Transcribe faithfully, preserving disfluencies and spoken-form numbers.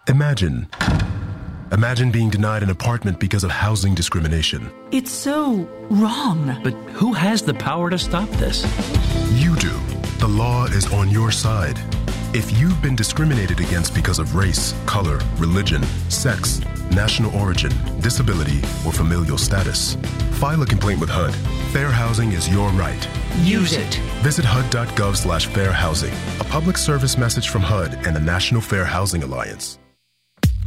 Imagine. Imagine being denied an apartment because of housing discrimination. It's so wrong. But who has the power to stop this? You do. The law is on your side. If you've been discriminated against because of race, color, religion, sex, national origin, disability, or familial status, file a complaint with H U D. Fair housing is your right. Use it. Visit H U D dot gov slash fair housing. A public service message from H U D and the National Fair Housing Alliance.